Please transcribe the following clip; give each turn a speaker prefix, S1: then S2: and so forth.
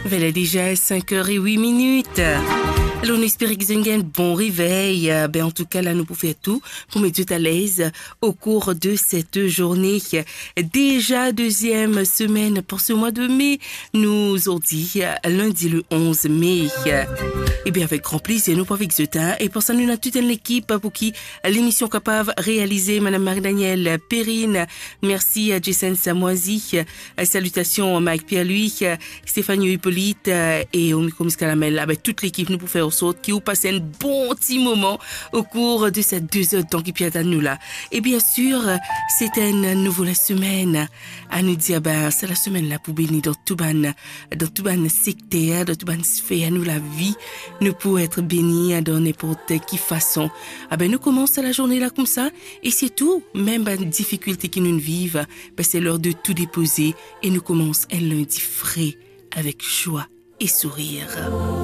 S1: Voilà déjà 5h08. Alors, on espère que vous avez un bon réveil. En tout cas, là, nous pouvons faire tout pour mettre tout à l'aise au cours de cette journée. Déjà deuxième semaine pour ce mois de mai. Nous on dit lundi le 11 mai. Et bien, avec grand plaisir, nous pouvons avec Zeta. Et pour ça, nous avons toute l'équipe pour qui l'émission capable réaliser Madame Marie-Danielle Perrine. Merci à Jason Samoisi. Salutations à Mike Pierre-Louis, Stéphanie Hippolyte et au micro Miss Calamel. Avec toute l'équipe, nous pouvons faire qui vous passez un bon petit moment au cours de ces 2 heures de temps qui viennent à nous là. Et bien sûr, c'est une nouvelle semaine à nous dire, c'est la semaine là pour bénir dans tout ban secteur, dans tout ban sphère, nous la vie, nous pouvons être bénis dans n'importe quelle façon. Nous commençons la journée là comme ça, et c'est tout, même les difficultés qui nous vivent, c'est l'heure de tout déposer, et nous commençons un lundi frais, avec joie et sourire.